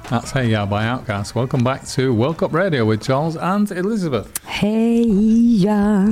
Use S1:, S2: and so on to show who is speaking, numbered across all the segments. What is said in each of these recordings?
S1: That's Hey Ya by Outkast. Welcome back to World Cup Radio with Charles and Elizabeth.
S2: Hey Ya.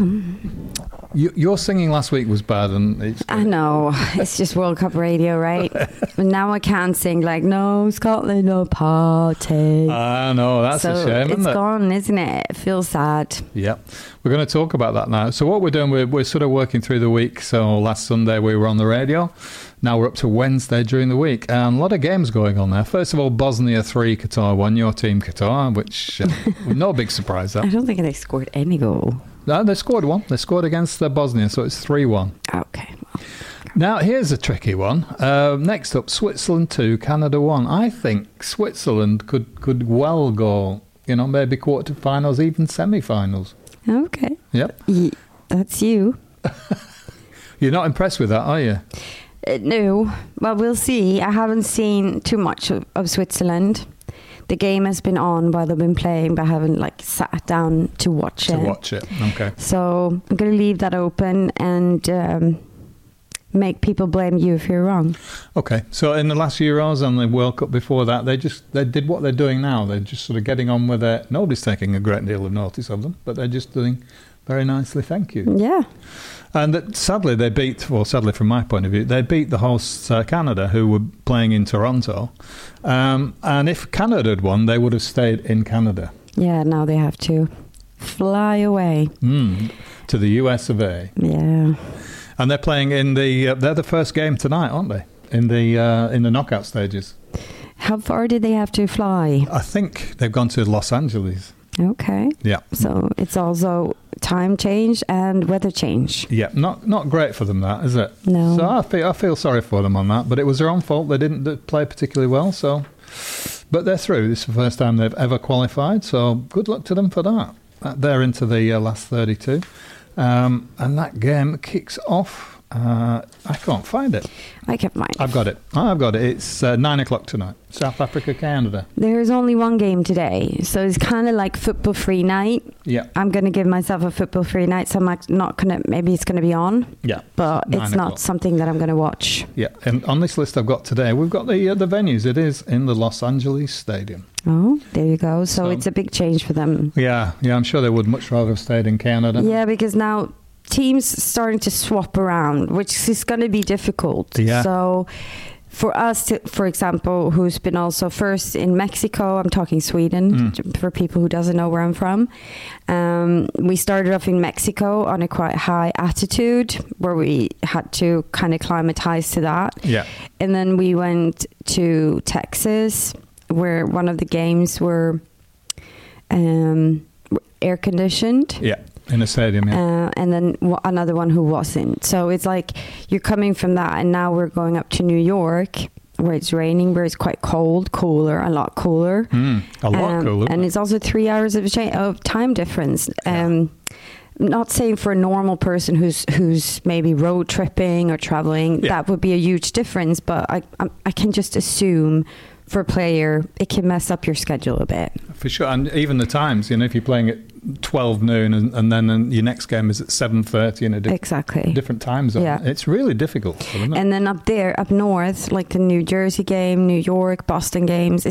S1: Your singing last week was bad, and
S2: I know, it's just World Cup Radio, right? But now I can't sing like no Scotland no party.
S1: I know, that's a shame, isn't it?
S2: It's gone, isn't it? It feels sad.
S1: Yep. We're going to talk about that now. So what we're doing, we're sort of working through the week. So last Sunday we were on the radio. Now we're up to Wednesday during the week. And a lot of games going on there. First of all, Bosnia 3, Qatar 1. Your team, Qatar, which no big surprise there.
S2: I don't think they scored any goal.
S1: No, they scored one. They scored against Bosnia, so it's 3-1.
S2: Okay. Well.
S1: Now, here's a tricky one. Next up, Switzerland 2, Canada 1. I think Switzerland could well go, maybe quarterfinals, even semi-finals.
S2: Okay.
S1: Yep.
S2: That's you.
S1: You're not impressed with that, are you?
S2: No. Well, we'll see. I haven't seen too much of Switzerland. The game has been on while they've been playing, but I haven't sat down to watch it.
S1: Okay.
S2: So I'm going to leave that open and make people blame you if you're wrong.
S1: Okay. So in the last Euros and the World Cup before that, they did what they're doing now. They're just sort of getting on with it. Nobody's taking a great deal of notice of them, but they're just doing very nicely. Thank you.
S2: Yeah.
S1: And sadly, sadly from my point of view, they beat the hosts Canada, who were playing in Toronto. And if Canada had won, they would have stayed in Canada.
S2: Yeah, now they have to fly away.
S1: To the US of A.
S2: Yeah.
S1: And they're playing in they're the first game tonight, aren't they? In the knockout stages.
S2: How far did they have to fly?
S1: I think they've gone to Los Angeles.
S2: Okay.
S1: Yeah.
S2: So it's also time change and weather change.
S1: Yeah, not great for them, that, is it?
S2: No.
S1: So I feel sorry for them on that, but it was their own fault. They didn't play particularly well, so. But they're through. This is the first time they've ever qualified, so good luck to them for that. They're into the last 32, and that game kicks off. I can't find it.
S2: I can find it.
S1: I've got it. It's 9 o'clock tonight. South Africa, Canada.
S2: There's only one game today, so it's kind of like football free night.
S1: Yeah.
S2: I'm going to give myself a football free night, so I'm not going to, maybe it's going to be on.
S1: Yeah.
S2: But it's not something that I'm going to watch.
S1: Yeah, and on this list I've got today, we've got the venues. It is in the Los Angeles Stadium.
S2: Oh, there you go. So it's a big change for them.
S1: Yeah, I'm sure they would much rather have stayed in Canada.
S2: Yeah, because now teams starting to swap around, which is going to be difficult.
S1: Yeah.
S2: So for us, for example, who's been also first in Mexico, I'm talking Sweden, for people who doesn't know where I'm from. We started off in Mexico on a quite high altitude where we had to kind of climatize to that.
S1: Yeah.
S2: And then we went to Texas, where one of the games were air conditioned.
S1: Yeah. In a stadium, yeah.
S2: And then another one who wasn't. So it's like you're coming from that, and now we're going up to New York, where it's raining, where it's quite cold, a lot cooler.
S1: A lot cooler.
S2: And it's also 3 hours of time difference. Not saying for a normal person who's maybe road tripping or traveling, that would be a huge difference. But I can just assume for a player, it can mess up your schedule a bit. For
S1: sure. And even the times, if you're playing at 12 noon and then your next game is at 7:30 in a different time zone. Yeah. It's really difficult for them.
S2: And then up north, like the New Jersey game, New York, Boston games,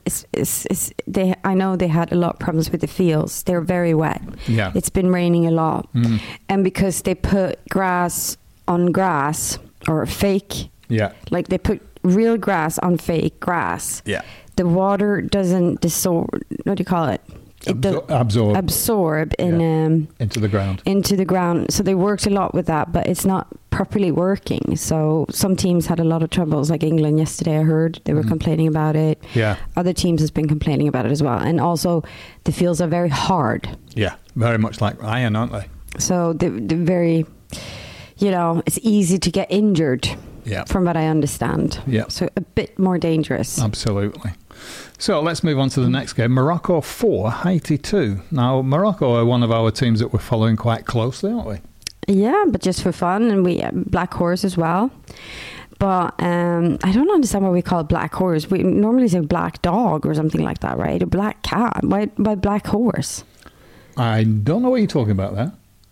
S2: I know they had a lot of problems with the fields. They're very wet.
S1: Yeah.
S2: It's been raining a lot. And because they put grass on grass or fake, like they put real grass on fake grass.
S1: Yeah.
S2: The water doesn't dissolve. What do you call it? Absorb
S1: into the ground.
S2: So they worked a lot with that, but it's not properly working. So some teams had a lot of troubles, like England yesterday. I heard they were complaining about it.
S1: Yeah.
S2: Other teams has been complaining about it as well, and also the fields are very hard.
S1: Yeah, very much like iron, aren't they?
S2: So they're very, it's easy to get injured.
S1: Yeah.
S2: From what I understand.
S1: Yeah.
S2: So a bit more dangerous.
S1: Absolutely. So let's move on to the next game. Morocco 4, Haiti 2. Now, Morocco are one of our teams that we're following quite closely, aren't we?
S2: Yeah, but just for fun. And we Black Horse as well. But I don't understand why we call it Black Horse. We normally say Black Dog or something like that, right? A Black Cat. Why Black Horse?
S1: I don't know what you're talking about there.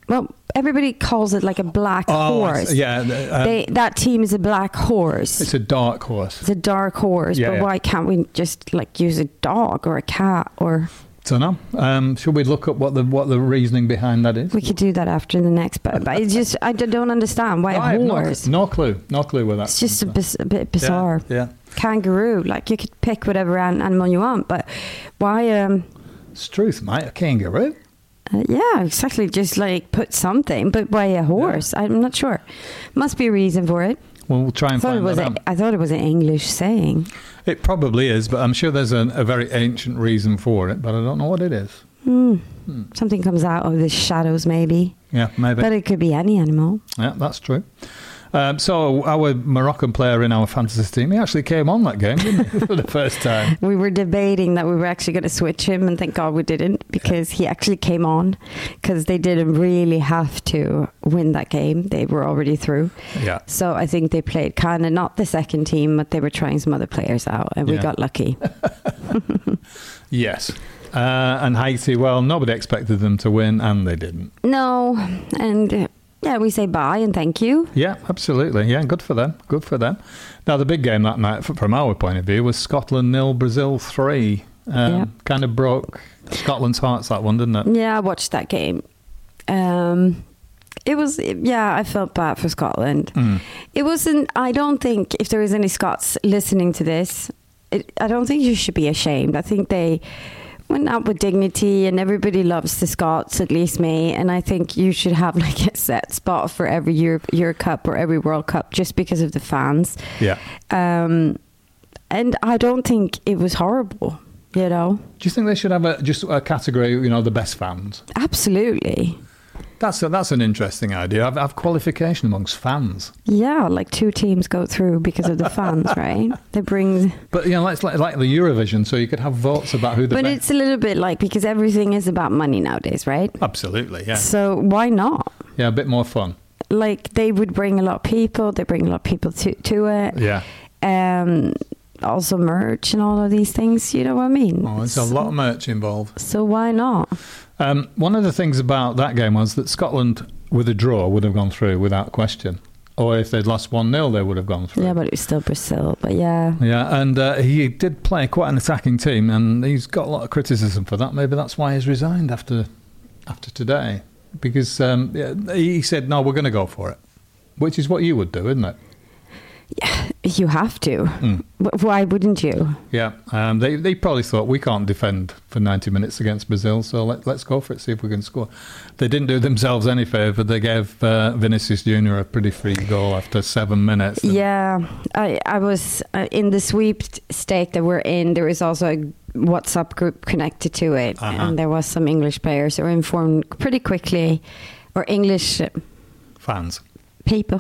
S2: Well, everybody calls it like a black horse.
S1: Yeah.
S2: That team is a black horse.
S1: It's a dark horse.
S2: It's a dark horse.
S1: Yeah,
S2: but why can't we just like use a dog or a cat or?
S1: Don't know. Should we look up what the reasoning behind that is?
S2: We could do that after the next, but I don't understand why a horse.
S1: No clue with that.
S2: It's just a bit bizarre.
S1: Yeah.
S2: Kangaroo, like you could pick whatever animal you want, but why?
S1: It's truth, mate. A kangaroo.
S2: Yeah, exactly. Just like put something, but why a horse? Yeah. I'm not sure. Must be a reason for it.
S1: Well, we'll try and find that out.
S2: I thought it was an English saying.
S1: It probably is, but I'm sure there's a very ancient reason for it, but I don't know what it is.
S2: Something comes out of the shadows, maybe.
S1: Yeah, maybe.
S2: But it could be any animal.
S1: Yeah, that's true. So our Moroccan player in our fantasy team, he actually came on that game, didn't he, for the first time?
S2: We were debating that we were actually going to switch him, and thank God we didn't, because he actually came on, because they didn't really have to win that game. They were already through.
S1: Yeah.
S2: So I think they played kind of not the second team, but they were trying some other players out, and we got lucky.
S1: Yes. And Haiti, well, nobody expected them to win, and they didn't.
S2: No, and... yeah, we say bye and thank you.
S1: Yeah, absolutely. Yeah, good for them. Good for them. Now, the big game that night, from our point of view, was Scotland 0, Brazil 3. Kind of broke Scotland's hearts, that one, didn't it?
S2: Yeah, I watched that game. It was, I felt bad for Scotland. It wasn't, I don't think, if there is any Scots listening to this, I don't think you should be ashamed. I think they went out with dignity, and everybody loves the Scots, at least me, and I think you should have like a set spot for every Euro Cup or every World Cup just because of the fans.
S1: Yeah.
S2: And I don't think it was horrible, you know.
S1: Do you think they should have just a category, you know, the best fans?
S2: Absolutely.
S1: That's an interesting idea. Have qualification amongst fans.
S2: Yeah, like 2 teams go through because of the fans, right? They bring.
S1: But you know, it's like the Eurovision, so you could have votes about who the.
S2: But it's a little bit like, because everything is about money nowadays, right?
S1: Absolutely, yeah.
S2: So why not?
S1: Yeah, a bit more fun.
S2: Like they would bring a lot of people. They bring a lot of people to it.
S1: Yeah.
S2: Also merch and all of these things. You know what I mean?
S1: Oh, there's a lot of merch involved.
S2: So why not?
S1: One of the things about that game was that Scotland, with a draw, would have gone through without question. Or if they'd lost 1-0, they would have gone through.
S2: Yeah, but it was still Brazil. But yeah.
S1: Yeah, and he did play quite an attacking team, and he's got a lot of criticism for that. Maybe that's why he's resigned after today. Because he said, no, we're going to go for it. Which is what you would do, isn't it?
S2: Yeah, you have to. Why wouldn't you?
S1: Yeah, they probably thought, we can't defend for 90 minutes against Brazil, so let's go for it, see if we can score. They didn't do themselves any favour. They gave Vinicius Junior a pretty free goal after 7 minutes.
S2: Yeah, I was in the sweepstake that we're in. There was also a WhatsApp group connected to it, and there was some English players who were informed pretty quickly, or English
S1: fans.
S2: People.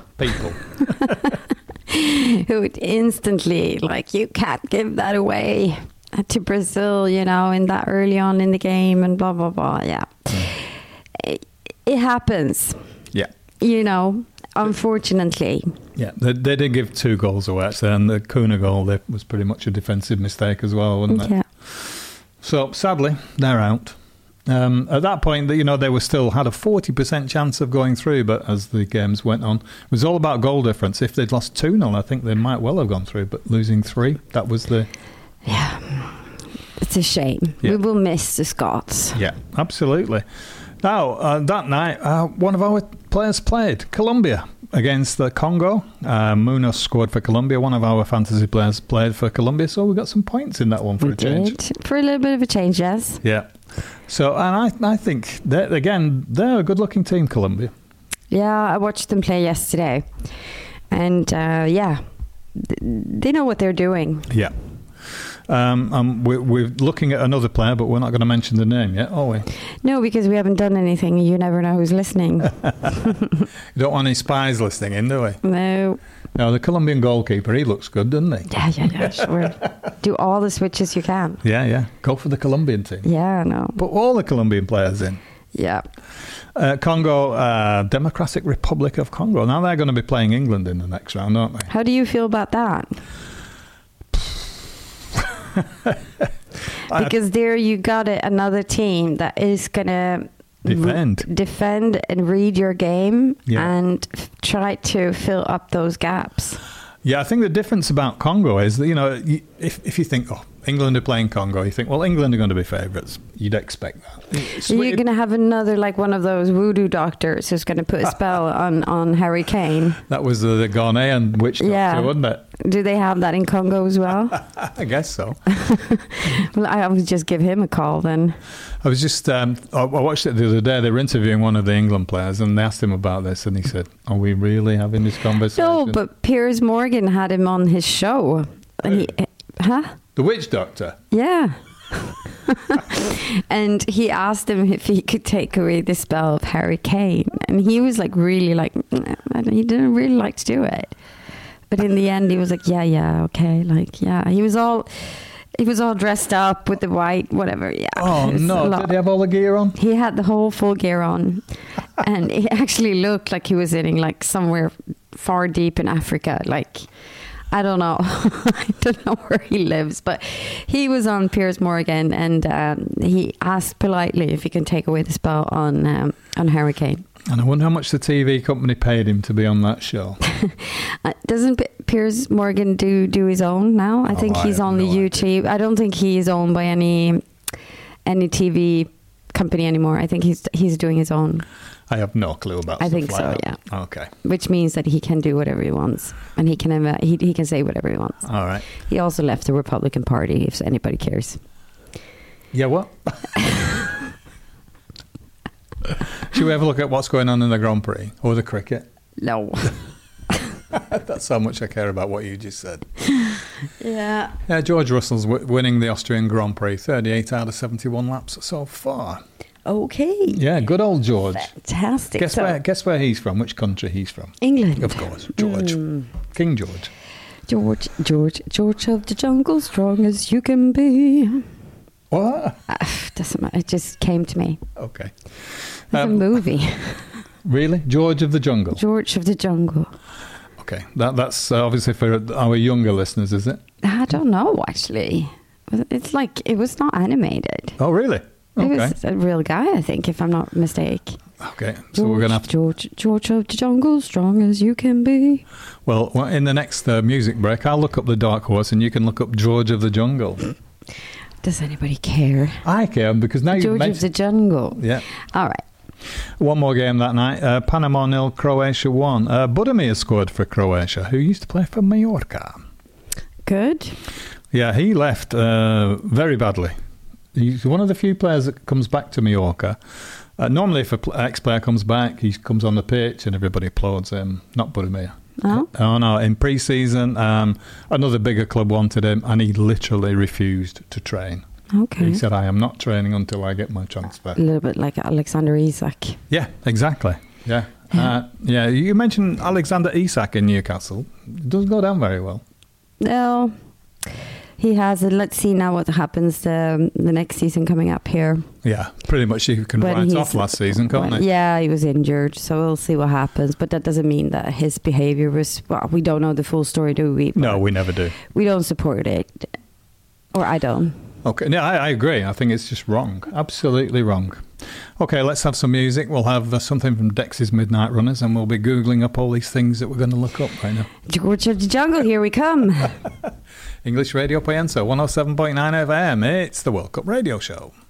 S2: Who would instantly, like, you can't give that away to Brazil, you know, in that early on in the game and blah, blah, blah. Yeah. It happens.
S1: Yeah.
S2: You know, unfortunately.
S1: Yeah, they did give 2 goals away, actually, and the Kuna goal was pretty much a defensive mistake as well, wasn't it?
S2: Yeah.
S1: So, sadly, they're out. At that point, you know, they were still had a 40% chance of going through, but as the games went on, it was all about goal difference. If they'd lost 2-0, I think they might well have gone through, but losing 3, that was the...
S2: Yeah, it's a shame.
S1: Yeah.
S2: We will miss the Scots.
S1: Yeah, absolutely. Now, that night, one of our players played, Colombia, against the Congo. Munoz scored for Colombia. One of our fantasy players played for Colombia, so we got some points in that one for a change.
S2: For a little bit of a change, yes.
S1: Yeah. So, and I think, they're a good-looking team, Colombia.
S2: Yeah, I watched them play yesterday. And, yeah, they know what they're doing.
S1: Yeah. We're looking at another player, but we're not going to mention the name yet, are we?
S2: No, because we haven't done anything. You never know who's listening.
S1: You don't want any spies listening in, do we?
S2: No.
S1: No, the Colombian goalkeeper, he looks good, doesn't he?
S2: Yeah, sure. Do all the switches you can.
S1: Yeah. Go for the Colombian team.
S2: Yeah, no.
S1: Put all the Colombian players in.
S2: Yeah.
S1: Congo, Democratic Republic of Congo. Now they're going to be playing England in the next round, aren't they?
S2: How do you feel about that? Because there you got another team that is going to defend and read your game
S1: Yeah.
S2: and try to fill up those gaps.
S1: Yeah, I think the difference about Congo is that, if you think, England are playing Congo, you think, well, England are going to be favourites. You'd expect that.
S2: You're going to have another, like one of those voodoo doctors who's going to put a spell on Harry Kane.
S1: That was the Ghanaian witch doctor, wasn't it?
S2: Do they have that in Congo as well?
S1: I guess so.
S2: Well, I would just give him a call then.
S1: I was just, I watched it the other day. They were interviewing one of the England players and they asked him about this and he said, are we really having this conversation?
S2: No, but Piers Morgan had him on his show. And
S1: The witch doctor?
S2: Yeah. And he asked him if he could take away the spell of Harry Kane. And he was like, really like, he didn't really like to do it. But in the end, he was like, yeah, okay. Like, yeah, he was all dressed up with the white, whatever. Yeah.
S1: Oh, no. Did he have all the gear on?
S2: He had the whole full gear on. And he actually looked like he was sitting like somewhere far deep in Africa. Like, I don't know. I don't know where he lives, but he was on Piers Morgan and he asked politely if he can take away the spell on Harry Kane.
S1: And I wonder how much the TV company paid him to be on that show.
S2: Doesn't Piers Morgan do his own now? I think he's on the YouTube. I don't think he is owned by any TV company anymore. I think he's doing his own.
S1: I have no clue about.
S2: I think
S1: like
S2: so.
S1: that.
S2: Yeah.
S1: Okay.
S2: Which means that he can do whatever he wants, and he can say whatever he wants.
S1: All right.
S2: He also left the Republican Party, if anybody cares.
S1: Yeah. What? Should we have a look at what's going on in the Grand Prix or the cricket?
S2: No.
S1: That's how much I care about what you just said.
S2: Yeah.
S1: Yeah, George Russell's winning the Austrian Grand Prix, 38 out of 71 laps so far.
S2: Okay.
S1: Yeah, good old George.
S2: Fantastic.
S1: Guess where he's from, which country he's from.
S2: England.
S1: Of course, George. King George.
S2: George of the jungle, strong as you can be.
S1: What?
S2: Doesn't matter. It just came to me.
S1: Okay.
S2: It's a movie.
S1: Really? George of the Jungle?
S2: George of the Jungle.
S1: Okay. That's obviously for our younger listeners, is it?
S2: I don't know, actually. It's like, it was not animated.
S1: Oh, really? Okay.
S2: It was a real guy, I think, if I'm not mistaken.
S1: Okay, so we're going to have to...
S2: George of the Jungle, strong as you can be.
S1: Well, in the next music break, I'll look up the Dark Horse and you can look up George of the Jungle.
S2: Does anybody care?
S1: I care, because now you've mentioned...
S2: George of the Jungle.
S1: Yeah.
S2: All right.
S1: One more game that night. Panama 0, Croatia 1. Budimir scored for Croatia, who used to play for Mallorca.
S2: Good.
S1: Yeah, he left very badly. He's one of the few players that comes back to Mallorca. Normally, if an ex-player comes back, he comes on the pitch and everybody applauds him. Not Budimir.
S2: Oh?
S1: Oh, no. In pre-season, another bigger club wanted him and he literally refused to train.
S2: Okay.
S1: He said, I am not training until I get my transfer.
S2: A little bit like Alexander Isak.
S1: Yeah, exactly. Yeah. Yeah, you mentioned Alexander Isak in Newcastle. It doesn't go down very well.
S2: No. He has it. Let's see now what happens the next season coming up here.
S1: Yeah, pretty much he can write off last season, can't he?
S2: Yeah, he was injured, so we'll see what happens. But that doesn't mean that his behaviour was... Well, we don't know the full story, do we?
S1: No, we never do.
S2: We don't support it. Or I don't.
S1: Okay, no, I agree. I think it's just wrong. Absolutely wrong. Okay, let's have some music. We'll have something from Dex's Midnight Runners and we'll be Googling up all these things that we're going to look up right now.
S2: George of the Jungle, here we come.
S1: English Radio Pienso, 107.9 FM. It's the World Cup Radio Show.